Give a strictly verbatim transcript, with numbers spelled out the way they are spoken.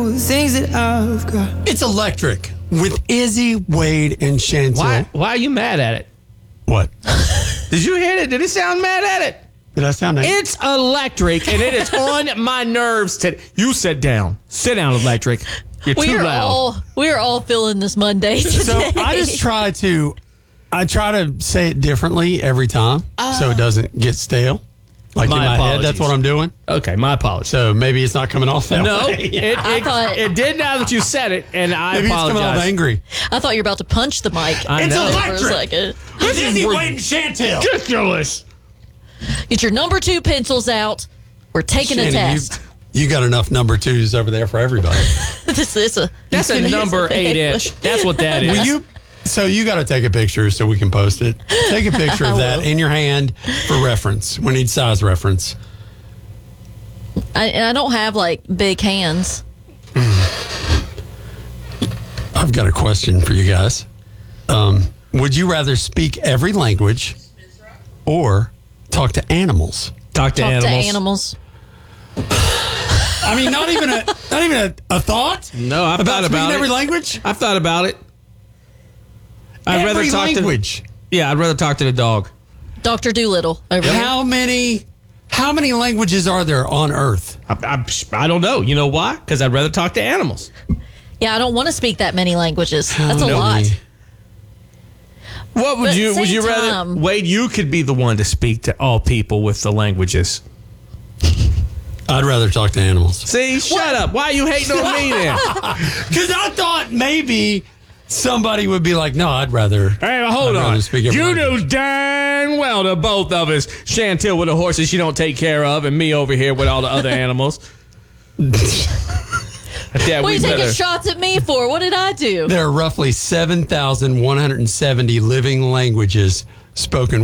Things that I've got. It's electric with Izzy, Wade, and Chantel. Why, why are you mad at it? What? Did you hear it? Did it sound mad at it? Did I sound angry? It's electric, and it is on my nerves today. You sit down. Sit down, electric. You're too We're loud. all we're all feeling this Monday today. So I just try to, I try to say it differently every time so it doesn't get stale. Like My in my apologies. head, that's what I'm doing. Okay, my apologies. So maybe it's not coming off that No, way. it, it, I thought- it did now that you said it, and I Maybe it's apologize. coming off angry. I thought you were about to punch the mic. I It's know. For a electric. second. It's Izzy, Wade, and Chantel. Ridiculous. Get your number two pencils out. We're taking a Shannon, test. You, you got enough number twos over there for everybody. this is a That's a number eight inch. That's what that is. Will you? So you got to take a picture so we can post it. Take a picture of that in your hand for reference. We need size reference. I, and I don't have like big hands. I've got a question for you guys. Um, would you rather speak every language or talk to animals? Talk to Talk animals. to animals. I mean, not even a not even a, a thought. No, I've about thought speaking about every it. language. I've thought about it. I'd every rather talk language. to. Yeah, I'd rather talk to the dog. Doctor Doolittle over here. How many? How many languages are there on Earth? I, I, I don't know. You know why? Because I'd rather talk to animals. Yeah, I don't want to speak that many languages. How That's a many? lot. What would But you? at the Would you same rather? time- Wade, you could be the one to speak to all people with the languages. I'd rather talk to animals. See, shut up. Why are you hating on me then? Because I thought maybe somebody would be like, "No, I'd rather." Hey, hold I'd rather on. speak every You language. knew dang well the both of us. Chantel with the horses she don't take care of, and me over here with all the other animals. Yeah, What are we you taking better. shots at me for? What did I do? There are roughly seven thousand one hundred seventy living languages spoken